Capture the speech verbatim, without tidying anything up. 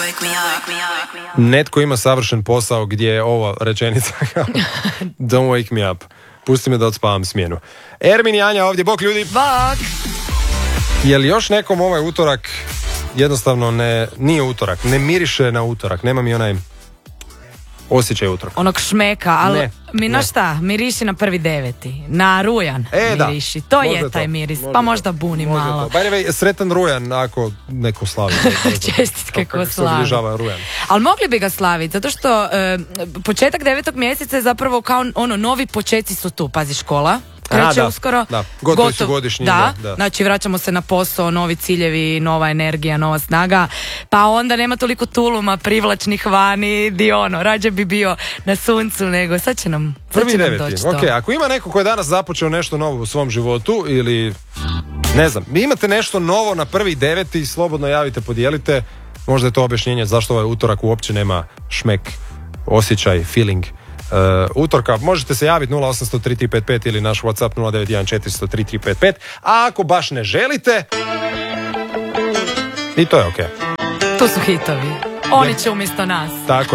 Netko ima savršen posao gdje je ova rečenica Don't wake me up. Pusti me da odspavam smjenu. Ermin i Anja ovdje, bok ljudi. Bok. Je li još nekom ovaj utorak jednostavno ne, nije utorak, ne miriše na utorak, nema mi onaj osjećaj utorka. Onog šmeka, ali ne, mi na šta, miriši na prvi deveti, na rujan e, miriši, to možda je taj to. miris, možda pa to. možda buni možda malo. By the way, sretan rujan ako neko slavi. Čestitke ko slavi. Se obilježava rujan. Ali mogli bi ga slaviti, zato što e, početak devetog mjeseca je zapravo kao ono, novi početci su tu, pazi škola. Kreće A, da, uskoro. Da. Gotovi su godišnji. Da, da, da. Znači vraćamo se na posao, novi ciljevi, nova energija, nova snaga. Pa onda nema toliko tuluma privlačnih vani, di ono, rađe bi bio na suncu nego sad će nam, sad Prvi će nam deveti. doći to. Ok, ako ima neko ko je danas započeo nešto novo u svom životu ili ne znam, vi imate nešto novo na prvi deveti, slobodno javite, podijelite. Možda je to objašnjenje zašto ovaj utorak uopće nema šmek, osjećaj, feeling. Uh, utorka, možete se javiti nula osam zero zero tri tri pet pet ili naš WhatsApp nula devet jedan četiri zero zero tri tri pet pet, a ako baš ne želite i to je ok. Tu su hitovi, oni će umjesto nas. Tako je.